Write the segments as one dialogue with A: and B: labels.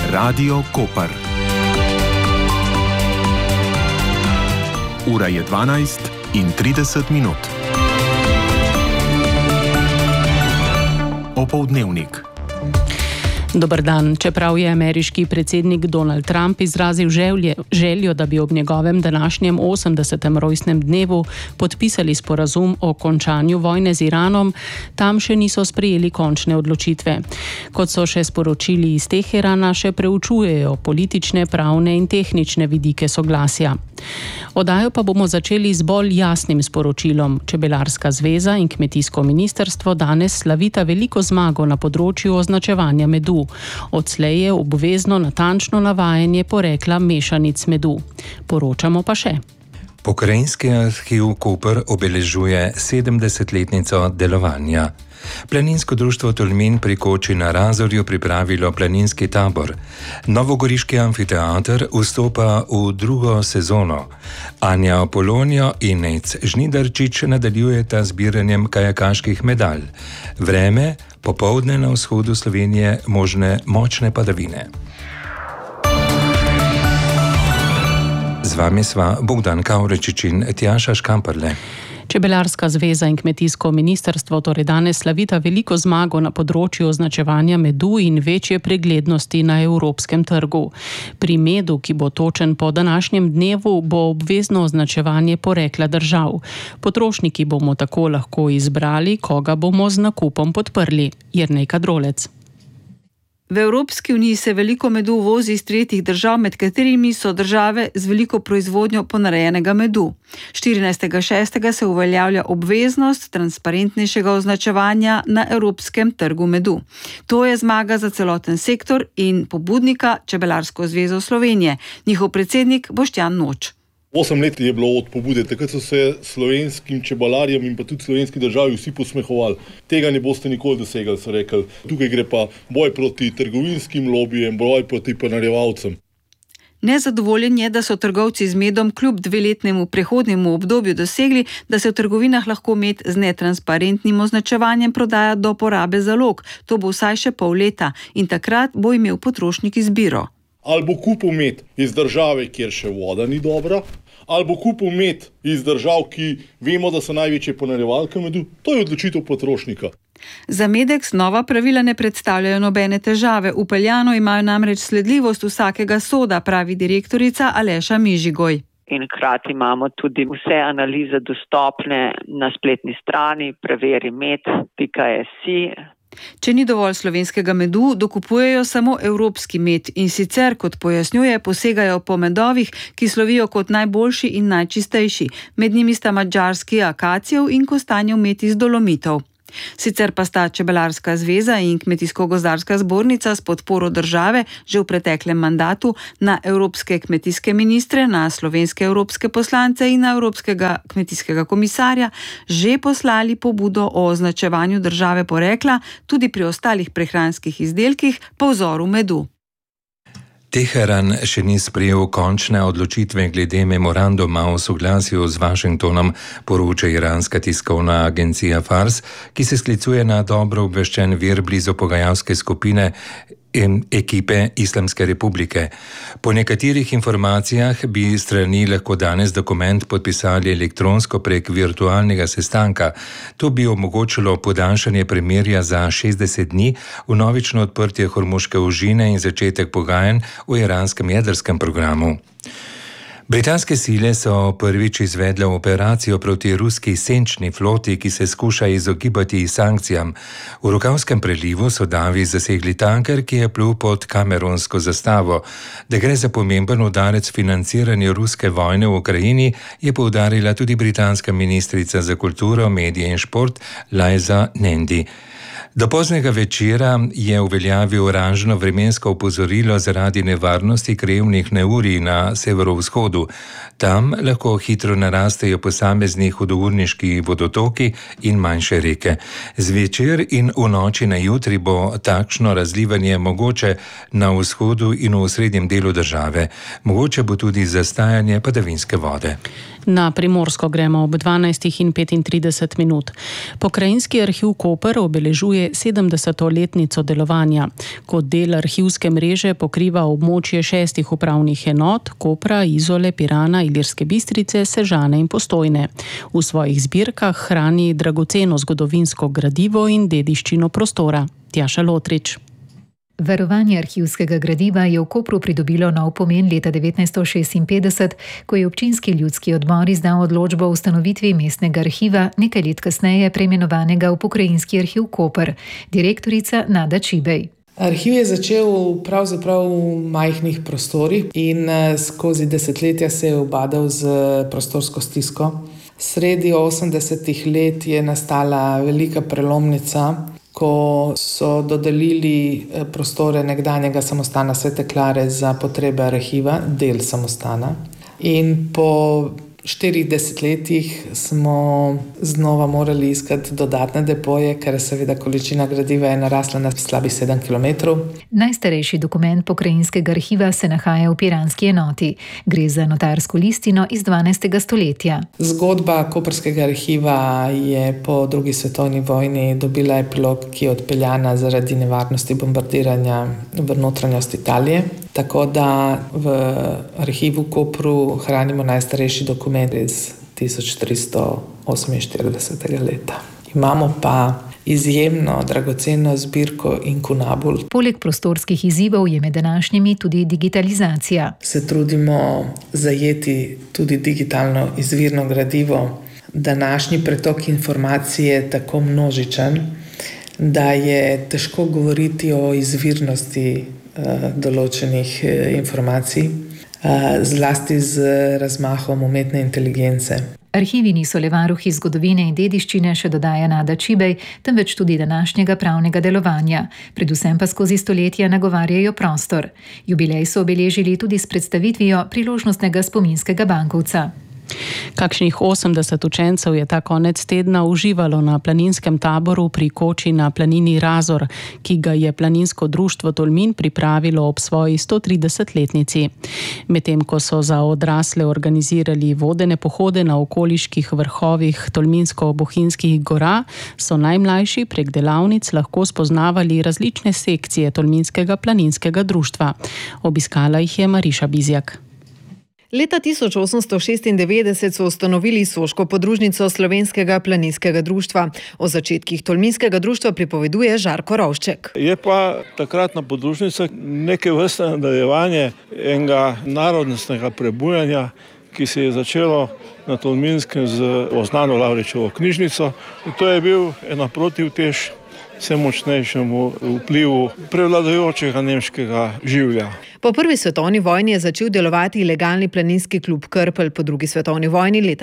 A: Radio Koper. Ura je 12:30. Opoldnevnik.
B: Dober dan. Čeprav je ameriški predsednik Donald Trump izrazil željo, da bi ob njegovem današnjem 80. rojstnem dnevu podpisali sporazum o končanju vojne z Iranom, tam še niso sprejeli končne odločitve. Kot so še sporočili iz Teherana, še preučujejo politične, pravne in tehnične vidike soglasja. Oddajo pa bomo začeli z bolj jasnim sporočilom. Čebelarska zveza in kmetijsko ministrstvo danes slavita veliko zmago na področju označevanja medu. Odslej je obvezno natančno navajanje porekla mešanic medu. Poročamo pa še.
C: Pokrajinski arhiv Koper obeležuje 70-letnico delovanja. Planinsko društvo Tolmin pri Koči na Razorju pripravilo planinski tabor. Novogoriški amfiteater vstopa v drugo sezono. Anja Apolonio in Nec Žnidarčič nadaljujeta zbiranjem kajakaških medalj. Vreme, popoldne na vzhodu Slovenije možne močne padavine. Z vami sva Bogdan Kavrečič in Tjaša Škamperle.
B: Čebelarska zveza in kmetijsko ministrstvo torej danes slavita veliko zmago na področju označevanja medu in večje preglednosti na evropskem trgu. Pri medu, ki bo točen po današnjem dnevu, bo obvezno označevanje porekla držav. Potrošniki bomo tako lahko izbrali, koga bomo z nakupom podprli. Jernej Kadrolec.
D: V Evropski uniji se veliko medu uvozi iz tretjih držav, med katerimi so države z veliko proizvodnjo ponarejenega medu. 14.6. se uveljavlja obveznost transparentnejšega označevanja na evropskem trgu medu. To je zmaga za celoten sektor in pobudnika Čebelarsko zvezo Slovenije. Njihov predsednik Boštjan Noč.
E: 8 let je bilo od pobude, takrat so se slovenskim čebelarjem in pa tudi slovenski državi vsi posmehovali. Tega ne boste nikoli dosegali, so rekli. Tukaj gre pa boj proti trgovinskim lobijem, boj proti ponarjevalcem.
D: Nezadovoljen je, da so trgovci z medom kljub 2-letnemu prehodnemu obdobju dosegli, da se v trgovinah lahko med z netransparentnim označevanjem prodaja do porabe zalog. To bo vsaj še pol leta in takrat bo imel potrošnik izbiro.
E: Ali bo kupil med iz države, kjer še voda ni dobra, ali bo kupil med iz držav, ki vemo, da so največje ponarjevalke medu. To je odločitev potrošnika.
D: Za Medex nova pravila ne predstavljajo nobene težave. Vpeljano imajo namreč sledljivost vsakega soda, pravi direktorica Aleša Mižigoj.
F: In hkrati imamo tudi vse analize dostopne na spletni strani preverimed.si.
D: Če ni dovolj slovenskega medu, dokupujejo samo evropski med in sicer, kot pojasnjuje, posegajo po medovih, ki slovijo kot najboljši in najčistejši. Med njimi sta madžarski akacijev in kostanjev med iz Dolomitov. Sicer pa sta Čebelarska zveza in Kmetijsko-gozdarska zbornica s podporo države že v preteklem mandatu na evropske kmetijske ministre, na slovenske evropske poslance in na evropskega kmetijskega komisarja že poslali pobudo o označevanju države porekla tudi pri ostalih prehranskih izdelkih po vzoru medu.
C: Teheran še ni sprejel končne odločitve glede memoranduma o soglasju z Washingtonom, poroča iranska tiskovna agencija Fars, ki se sklicuje na dobro obveščen vir blizu pogajalske skupine ekipe Islamske republike. Po nekaterih informacijah bi strani lahko danes dokument podpisali elektronsko prek virtualnega sestanka. To bi omogočilo podaljšanje premirja za 60 dni, vnovično odprtje Hormuške ožine in začetek pogajanj o iranskem jedrskem programu. Britanske sile so prvič izvedle operacijo proti ruski senčni floti, ki se skuša izogibati sankcijam. V Rokavskem prelivu so davi zasegli tanker, ki je plul pod kamerunsko zastavo. Da gre za pomemben udarec financiranja ruske vojne v Ukrajini, je poudarila tudi britanska ministrica za kulturo, medije in šport Liza Nandy. Do poznega večera je uveljavil oranžno vremensko opozorilo zaradi nevarnosti krevnih neurij na severovzhodu. Tam lahko hitro narastejo posamezni hudourniški vodotoki in manjše reke. Zvečer in v noči na jutri bo takšno razlivanje mogoče na vzhodu in v srednjem delu države. Mogoče bo tudi zastajanje padavinske vode.
B: Na Primorsko gremo ob 12:35. Pokrajinski arhiv Koper obeležuje praznuje 70-letnico delovanja. Kot del arhivske mreže pokriva območje 6 upravnih enot: Kopra, Izole, Pirana, Ilirske Bistrice, Sežane in Postojne. V svojih zbirkah hrani dragoceno zgodovinsko gradivo in dediščino prostora. Tjaša Lotrič.
G: Varovanje arhivskega gradiva je v Kopru pridobilo nov pomen leta 1956, ko je občinski ljudski odbor izdal odločbo o ustanovitvi mestnega arhiva, nekaj let kasneje preimenovanega v Pokrajinski arhiv Koper. Direktorica Nada Čibej.
H: Arhiv je začel pravzaprav v majhnih prostorih in skozi desetletja se je ubadal z prostorsko stisko. Sredi 80-ih let je nastala velika prelomnica, ko so dodelili prostore nekdanjega samostana Svete Klare za potrebe arhiva, del samostana. In po 4 desetletjih smo znova morali iskati dodatne depoje, ker seveda količina gradiva je narasla na slabih 7 km.
G: Najstarejši dokument Pokrajinskega arhiva se nahaja v piranski enoti. Gre za notarsko listino iz 12. stoletja.
H: Zgodba Koprskega arhiva je po drugi svetovni vojni dobila epilog, ki je odpeljana zaradi nevarnosti bombardiranja v notranjost Italije. Tako da v arhivu Kopru hranimo najstarejši dokument iz 1348. leta. Imamo pa izjemno dragoceno zbirko inkunabul.
G: Poleg prostorskih izzivov je med današnjimi tudi digitalizacija.
H: Se trudimo zajeti tudi digitalno izvirno gradivo. Današnji pretok informacij je tako množičen, da je težko govoriti o izvirnosti določenih informacij, zlasti z razmahom umetne inteligence.
G: Arhivi niso le varuhi zgodovine in dediščine, še dodaja Nada Čibej, temveč tudi današnjega pravnega delovanja. Predvsem pa skozi stoletja nagovarjajo prostor. Jubilej so obeležili tudi s predstavitvijo priložnostnega spominskega bankovca.
B: Kakšnih 80 učencev je ta konec tedna uživalo na planinskem taboru pri koči na planini Razor, ki ga je Planinsko društvo Tolmin pripravilo ob svoji 130-letnici. Medtem ko so za odrasle organizirali vodene pohode na okoliških vrhovih Tolminsko-Bohinjskih gora, so najmlajši prek delavnic lahko spoznavali različne sekcije Tolminskega planinskega društva. Obiskala jih je Mariša Bizjak.
I: Leta 1896 so ustanovili Soško podružnico Slovenskega planinskega društva. O začetkih Tolminskega društva pripoveduje Žarko Rovšček.
J: Je pa takratna podružnica neke vrste nadaljevanje enega narodnostnega prebujanja, ki se je začelo na Tolminskem z Oznano Lavričevo knjižnico. In to je bil ena protivtež vse močnejšemu vplivu prevladujočega nemškega življa.
I: Po prvi svetovni vojni je začel delovati legalni planinski klub Krpelj, po drugi svetovni vojni leta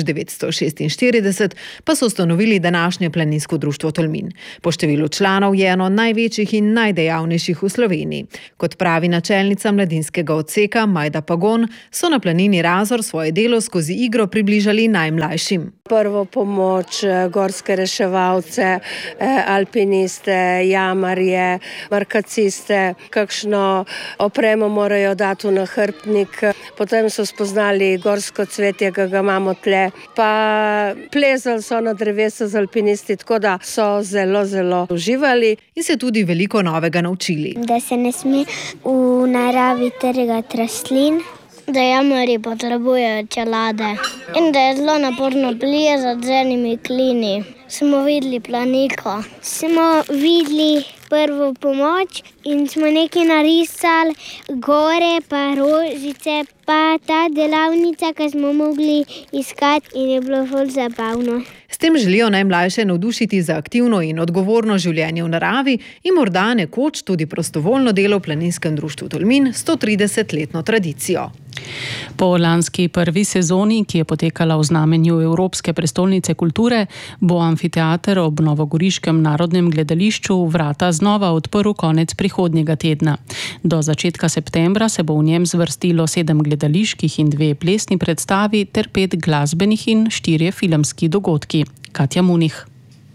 I: 1946 pa so ustanovili današnje Planinsko društvo Tolmin. Po številu članov je eno največjih in najdejavnejših v Sloveniji. Kot pravi načelnica mladinskega odseka Majda Pagon, so na planini Razor svoje delo skozi igro približali najmlajšim.
K: Prvo pomoč, gorske reševalce, alpiniste, jamarje, markaciste, kakšno opremo morajo dati v nahrbtnik. Potem so spoznali gorsko cvetje, ki ga imamo tle, pa plezali so na drevesu z alpinisti, tako da so zelo, zelo uživali.
I: In se tudi veliko novega naučili.
L: Da se ne sme v naravi trgati rastlin, da jamarji potrebujejo čelade in da je zelo naporno plezati z enimi klini. Smo videli planiko, smo videli prvo pomoč in smo nekaj narisali, gore pa rožice, pa ta delavnica, ki smo mogli iskati in je bilo ful zabavno.
I: S tem želijo najmlajše navdušiti za aktivno in odgovorno življenje v naravi in morda nekoč tudi prostovoljno delo v Planinskem društvu Tolmin 130-letno tradicijo.
B: Po lanski prvi sezoni, ki je potekala v znamenju Evropske prestolnice kulture, bo amfiteater ob novogoriškem narodnem gledališču vrata znova odprl konec prihodnjega tedna. Do začetka septembra se bo v njem zvrstilo 7 gledaliških in 2 plesni predstavi ter 5 glasbenih in 4 filmski dogodki. Katja Munih.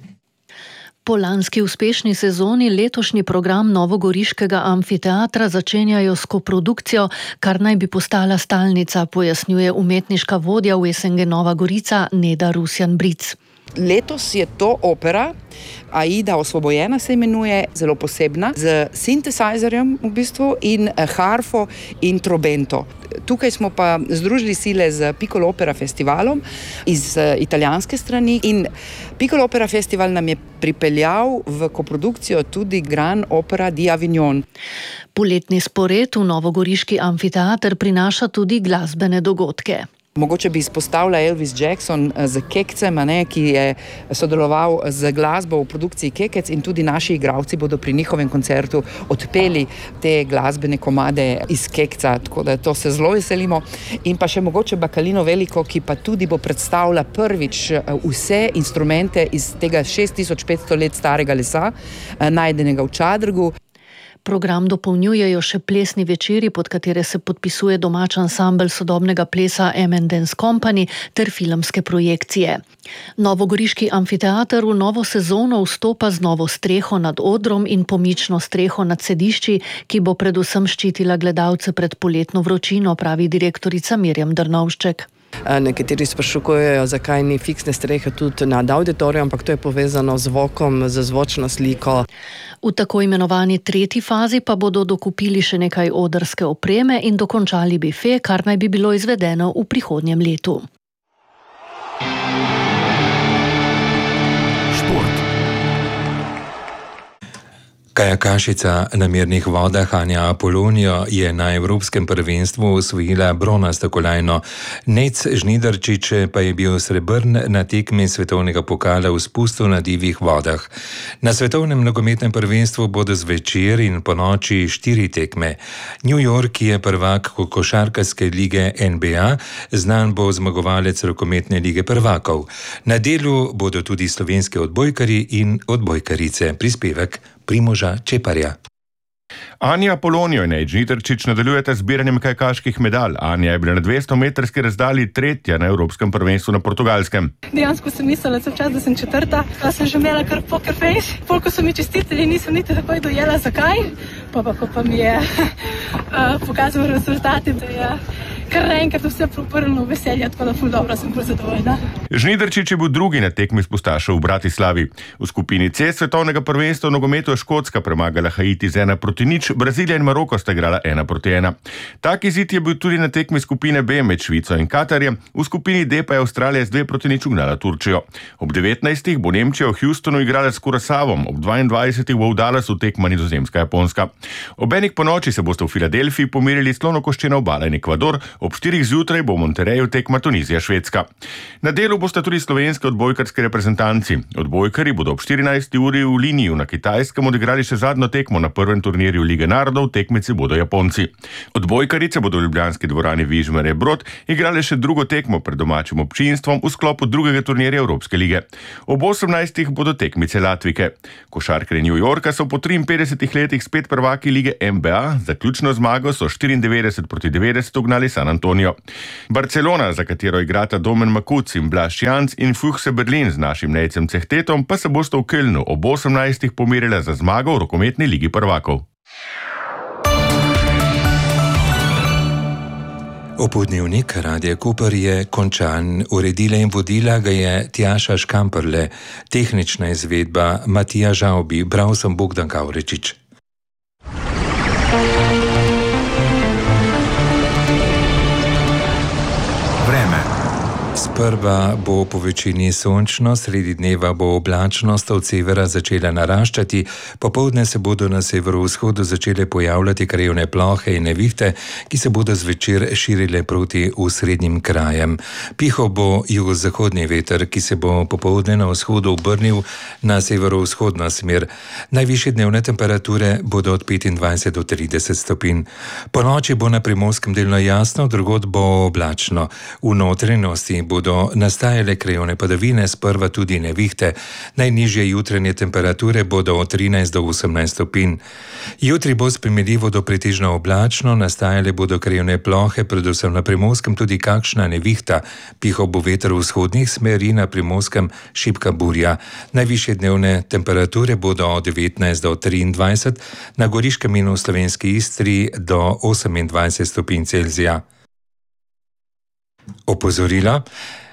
M: Po lanski uspešni sezoni letošnji program novogoriškega amfiteatra začenjajo s koprodukcijo, kar naj bi postala stalnica, pojasnjuje umetniška vodja v SNG Nova Gorica Neda Rusjan-Bric.
N: Letos je to opera, Aida Osvobojena se imenuje, zelo posebna, z sintesajzerjem v bistvu in harfo in trobento. Tukaj smo pa združili sile z Piccolo Opera festivalom iz italijanske strani in Piccolo Opera festival nam je pripeljal v koprodukcijo tudi Gran Opera di Avignon.
M: Poletni spored v novogoriški amfiteater prinaša tudi glasbene dogodke.
N: Mogoče bi izpostavila Elvis Jackson z Kekcem, ki je sodeloval z glasbo v produkciji Kekec in tudi naši igralci bodo pri njihovem koncertu odpeli te glasbene komade iz Kekca, tako da to se zelo veselimo. In pa še mogoče Bacalino Veliko, ki pa tudi bo predstavila prvič vse instrumente iz tega 6500 let starega lesa, najdenega v Čadrgu.
M: Program dopolnjujejo še plesni večeri, pod katere se podpisuje domač ansambel sodobnega plesa M&Dance Company ter filmske projekcije. Novogoriški amfiteater v novo sezono vstopa z novo streho nad odrom in pomično streho nad sedišči, ki bo predvsem ščitila gledalce pred poletno vročino, pravi direktorica Mirjam Drnovšček.
O: Nekateri sprašujejo, zakaj ni fiksne strehe tudi nad auditorijem, ampak to je povezano z zvokom, z zvočno sliko.
M: V tako imenovani tretji fazi pa bodo dokupili še nekaj odrske opreme in dokončali bife, kar naj bi bilo izvedeno v prihodnjem letu.
C: Kajakašica na mirnih vodah Anja Apolonijo je na Evropskem prvenstvu osvojila bronasto kolajno. Nec Žnidarčič pa je bil srebrn na tekmi svetovnega pokala v spustu na divjih vodah. Na svetovnem nogometnem prvenstvu bodo zvečer in po noči 4 tekme. New York je prvak košarkarske lige NBA, znan bo zmagovalec rokometne lige prvakov. Na delu bodo tudi slovenski odbojkarji in odbojkarice. Prispevek Primoža Čeparja.
P: Anja Apolonijo in Nec Žnidarčič nadaljujete z zbiranjem kajakaških medalj. Anja je bila na 200-metrski razdalji 3. na Evropskem prvenstvu na Portugalskem.
Q: Dejansko sem mislila cel čas, da sem 4. Pa sem že imela kar poker face. Polko so mi čestitili, nisem niti takoj dojela zakaj. Pa mi je pokazal rezultati, da je kar naenkrat vse proprno veselje, tako da ful dobro sem bolj zadovoljna.
P: Žnidarčič je bil drugi na tekmi spustašev v Bratislavi. V skupini C svetovnega prvenstva v nogometu je Škotska premagala Haiti z 1-0, Brazilija in Maroko sta igrala 1-1. Tak izid je bil tudi na tekmi skupine B med Švico in Katarjem, v skupini D pa je Avstralija z 2-0 ugnala Turčijo. Ob 19. bo Nemčija v Houstonu igrala s Kurasavom, ob 22. bo v Dallasu tekma Nizozemska-Japonska. Ob enih ponoči se boste v Filadelfiji pomerili Slonokoščena obala in Ekvador, ob 4. zjutraj bo v Monterreju tekma Tunizija-Švedska. Na delu bosta tudi slovenski odbojkarski reprezentanci. Odbojkarji bodo ob 14. uri v Liniju na Kitajskem odigrali še zadnjo tekmo na prvem turnirju Lige narodov, tekmeci bodo Japonci. Odbojkarice bodo v ljubljanski dvorani Vižmare Brod igrali še drugo tekmo pred domačim občinstvom v sklopu drugega turnirja Evropske lige. Ob 18. bodo tekmice Latvike. Košarkarji New Yorka so po 53 letih spet prvaki lige NBA, zaključno zmago so 94-90 ugnali San Antonio. Barcelona, za katero igrata Domen Makuc in Blaž Janc in Fuchse Berlin z našim Nejcem Cehtetom, pa se bosta v Kölnu ob 18. pomerila za zmago v rokometni ligi prvakov.
C: Opoldnevnik Radia Koper je končan. Uredila in vodila ga je Tjaša Škamperle, tehnična izvedba Matija Žavbi, bral sem Bogdan Kavrečič. Sprva bo po večini sončno, sredi dneva bo oblačnost od severa začela naraščati, popoldne se bodo na severovzhodu začele pojavljati krajevne plohe in nevihte, ki se bodo zvečer širile proti osrednjim krajem. Pihal bo jugozahodni veter, ki se bo popoldne na vzhodu obrnil na severovzhodno smer. Najvišje dnevne temperature bodo od 25 do 30 stopinj. Po noči bo na primorskem delno jasno, drugod bo oblačno. V notranjosti bodo nastajale krajevne padavine, sprva tudi nevihte. Najnižje jutranje temperature bodo od 13 do 18 stopinj. Jutri bo spremenljivo do pretežno oblačno, nastajale bodo krajevne plohe, predvsem na primorskem tudi kakšna nevihta. Pihal bo veter v vzhodnih smeri, na primorskem šibka burja. Najvišje dnevne temperature bodo od 19 do 23, na Goriškem in v slovenski Istri do 28 stopinj Celzija. Opozorilo.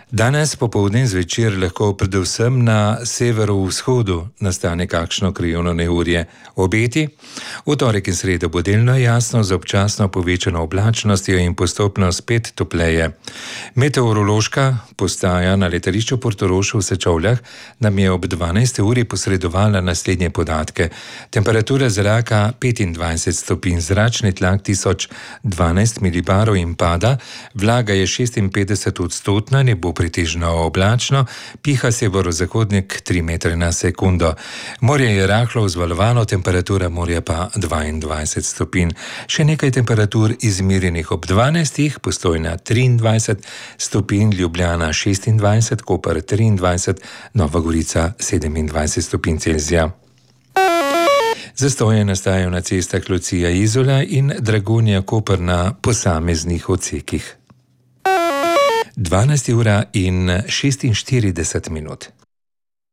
C: Danes popoldne in zvečer lahko predvsem na severovzhodu nastane kakšno krajevno neurje. Obeti? V torek in sredo bo delno jasno z občasno povečano oblačnostjo in postopno spet topleje. Meteorološka postaja na letališču Portorož v Sečovljah nam je ob 12. uri posredovala naslednje podatke. Temperatura zraka 25 stopinj, zračni tlak 1012 milibarov in pada, vlaga je 56%, ne bo pretežno oblačno, piha severozahodnik 3 metre na sekundo. Morje je rahlo vzvalovano, temperatura morja pa 22 stopinj. Še nekaj temperatur izmerjenih ob 12, Postojna 23 stopinj, Ljubljana 26, Koper 23, Nova Gorica 27 stopinj Celzija. Zastoje nastajajo na cestah Lucija-Izola in Dragonja-Koper na posameznih odsekih. 12 ura in 46 minut.